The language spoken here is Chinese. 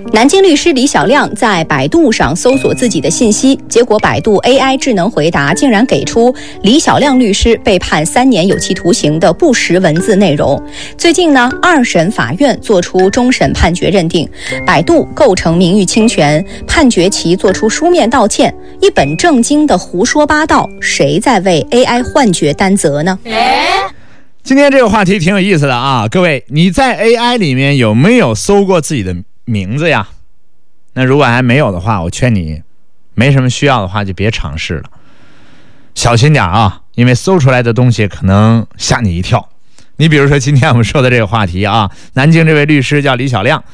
南京律师李小亮在百度上搜索自己的信息，结果百度 AI 智能回答竟然给出李小亮律师被判3年有期徒刑的不实文字内容。最近呢，2审法院作出终审判决，认定百度构成名誉侵权，判决其作出书面道歉。一本正经的胡说八道，谁在为 AI 幻觉担责呢？ 今天这个话题挺有意思的啊，各位，你在 AI 里面有没有搜过自己的名字呀？那如果还没有的话，我劝你没什么需要的话就别尝试了，小心点啊，因为搜出来的东西可能吓你一跳。你比如说今天我们说的这个话题啊，南京这位律师叫李小亮，